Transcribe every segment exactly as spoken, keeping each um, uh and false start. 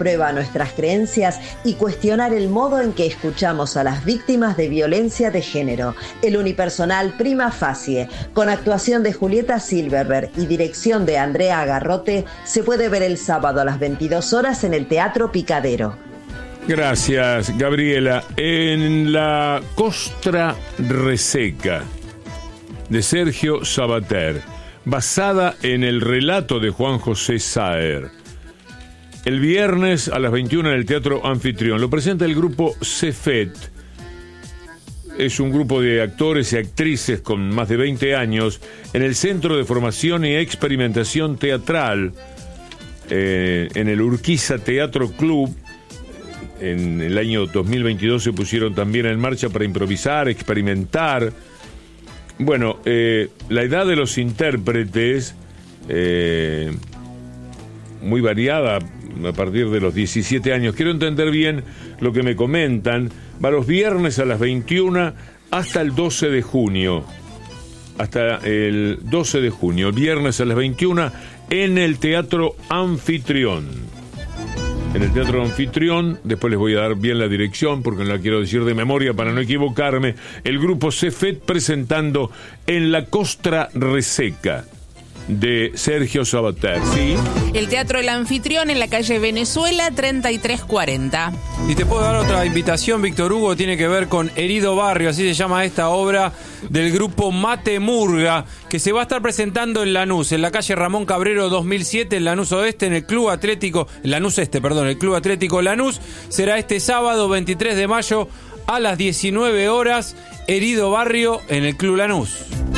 prueba nuestras creencias y cuestionar el modo en que escuchamos a las víctimas de violencia de género. El unipersonal Prima Facie, con actuación de Julieta Silverberg y dirección de Andrea Agarrote, se puede ver el sábado a las veintidós horas en el Teatro Picadero. Gracias, Gabriela. En La Costra Reseca, de Sergio Sabater, basada en el relato de Juan José Saer. El viernes a las veintiuna en el Teatro Anfitrión. Lo presenta el grupo Cefet. Es un grupo de actores y actrices con más de veinte años en el Centro de Formación y Experimentación Teatral, eh, en el Urquiza Teatro Club. En el año dos mil veintidós se pusieron también en marcha para improvisar, experimentar. Bueno, eh, la edad de los intérpretes, eh, muy variada, a partir de los diecisiete años. Quiero entender bien lo que me comentan. Va los viernes a las veintiuna hasta el doce de junio. Hasta el doce de junio, viernes a las veintiuna, en el Teatro Anfitrión. En el Teatro Anfitrión, después les voy a dar bien la dirección porque no la quiero decir de memoria para no equivocarme. El grupo Cefet presentando En la Costra Reseca, de Sergio Sabater, ¿sí? El Teatro El Anfitrión en la calle Venezuela treinta y tres cuarenta. Y te puedo dar otra invitación, Víctor Hugo, tiene que ver con Herido Barrio, así se llama esta obra del grupo Mate Murga, que se va a estar presentando en Lanús, en la calle Ramón Cabrero dos mil siete, en Lanús Oeste, en el Club Atlético, Lanús Este, perdón, el Club Atlético Lanús. Será este sábado veintitrés de mayo a las diecinueve horas, Herido Barrio en el Club Lanús.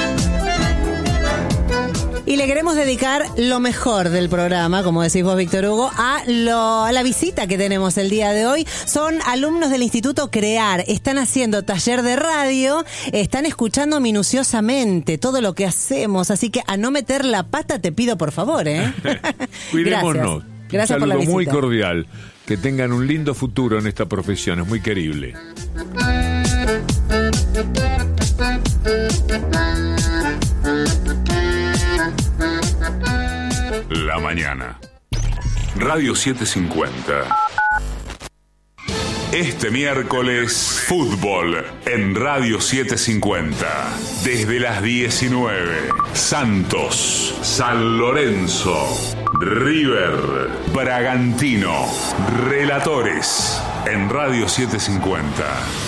Y le queremos dedicar lo mejor del programa, como decís vos, Víctor Hugo, a, lo, a la visita que tenemos el día de hoy. Son alumnos del Instituto CREAR, están haciendo taller de radio, están escuchando minuciosamente todo lo que hacemos, así que a no meter la pata te pido por favor, ¿eh? Cuidémonos. Gracias, Gracias por la visita. Un saludo muy cordial. Que tengan un lindo futuro en esta profesión, es muy querible. La mañana. Radio setecientos cincuenta. Este miércoles, fútbol en Radio setecientos cincuenta. Desde las diecinueve. Santos, San Lorenzo, River, Bragantino. Relatores en Radio setecientos cincuenta.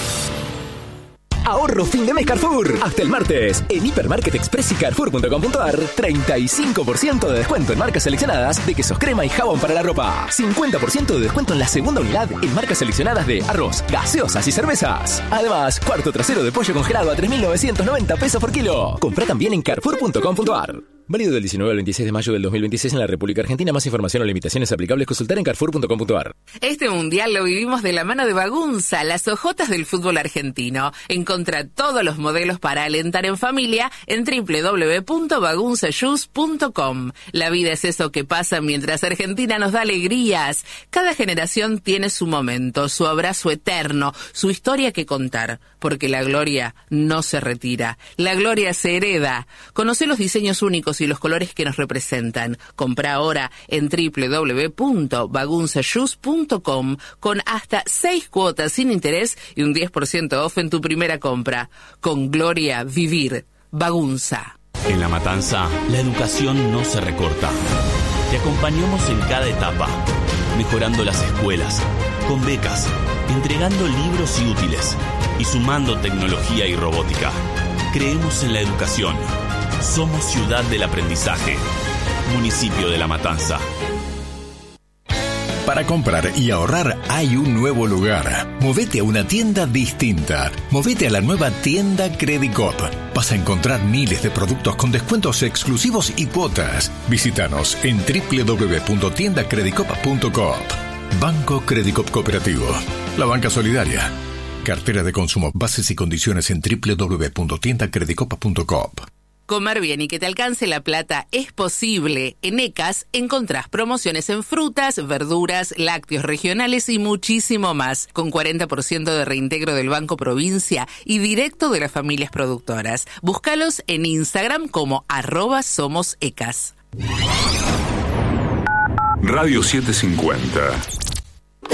Ahorro fin de mes Carrefour. Hasta el martes. En Hipermarket Express y Carrefour punto com punto ar, treinta y cinco por ciento de descuento en marcas seleccionadas de quesos crema y jabón para la ropa. cincuenta por ciento de descuento en la segunda unidad en marcas seleccionadas de arroz, gaseosas y cervezas. Además, cuarto trasero de pollo congelado a tres mil novecientos noventa pesos por kilo. Comprá también en Carrefour punto com punto ar. Válido del diecinueve al veintiséis de mayo del dos mil veintiséis en la República Argentina. Más información o limitaciones aplicables consultar en Carrefour punto com punto ar. Este mundial lo vivimos de la mano de Bagunza, las ojotas del fútbol argentino. Encontrá todos los modelos para alentar en familia en doble u doble u doble u punto bagunza shoes punto com. La vida es eso que pasa mientras Argentina nos da alegrías. Cada generación tiene su momento, su abrazo eterno, su historia que contar. Porque la gloria no se retira. La gloria se hereda. Conoce los diseños únicos y los colores que nos representan. Comprá ahora en doble u doble u doble u punto bagunza shoes punto com con hasta seis cuotas sin interés y un diez por ciento off en tu primera compra. Con gloria, vivir. Bagunza. En La Matanza, la educación no se recorta. Te acompañamos en cada etapa, mejorando las escuelas, con becas, entregando libros y útiles y sumando tecnología y robótica. Creemos en la educación. Somos ciudad del aprendizaje. Municipio de La Matanza. Para comprar y ahorrar hay un nuevo lugar. Movete a una tienda distinta. Movete a la nueva tienda Credicop. Vas a encontrar miles de productos con descuentos exclusivos y cuotas. Visítanos en doble u doble u doble u punto tienda credicop punto com. Banco Credicop Cooperativo. La banca solidaria. Cartera de consumo. Bases y condiciones en doble u doble u doble u punto tienda credicop punto com. Comer bien y que te alcance la plata es posible. En ECAS encontrás promociones en frutas, verduras, lácteos regionales y muchísimo más, con cuarenta por ciento de reintegro del Banco Provincia y directo de las familias productoras. Búscalos en Instagram como arroba somos ECAS. Radio setecientos cincuenta.